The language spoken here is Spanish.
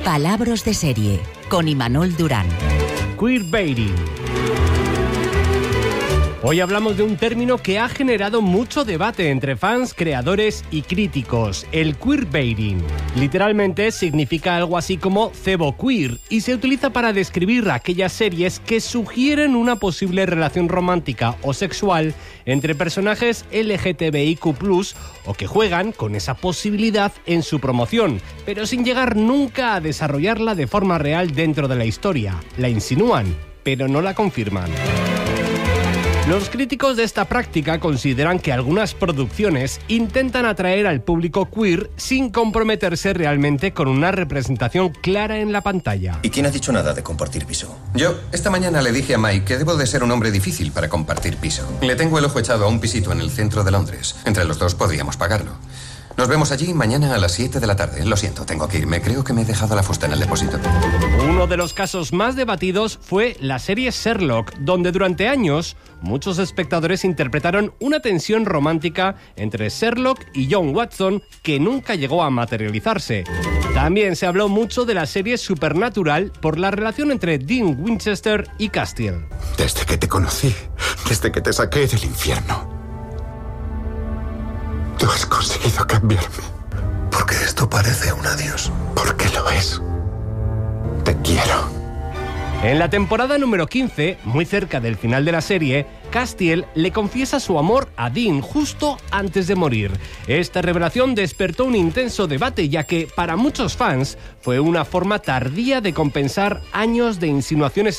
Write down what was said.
Palabras de serie, con Imanol Durán. Queerbaiting. Hoy hablamos de un término que ha generado mucho debate entre fans, creadores y críticos, el queerbaiting. Literalmente significa algo así como cebo queer y se utiliza para describir aquellas series que sugieren una posible relación romántica o sexual entre personajes LGTBIQ+, o que juegan con esa posibilidad en su promoción, pero sin llegar nunca a desarrollarla de forma real dentro de la historia. La insinúan, pero no la confirman. Los críticos de esta práctica consideran que algunas producciones intentan atraer al público queer sin comprometerse realmente con una representación clara en la pantalla. ¿Y quién ha dicho nada de compartir piso? Yo, esta mañana le dije a Mike que debo de ser un hombre difícil para compartir piso. Le tengo el ojo echado a un pisito en el centro de Londres. Entre los dos podríamos pagarlo. Nos vemos allí mañana a las 7 de la tarde. Lo siento, tengo que irme. Creo que me he dejado la fusta en el depósito. Uno de los casos más debatidos fue la serie Sherlock, donde durante años muchos espectadores interpretaron una tensión romántica entre Sherlock y John Watson que nunca llegó a materializarse. También se habló mucho de la serie Supernatural por la relación entre Dean Winchester y Castiel. Desde que te conocí, desde que te saqué del infierno, tú has conseguido cambiarme. Porque esto parece un adiós. Porque lo es. Te quiero. En la temporada número 15, muy cerca del final de la serie, Castiel le confiesa su amor a Dean justo antes de morir. Esta revelación despertó un intenso debate, ya que para muchos fans fue una forma tardía de compensar años de insinuaciones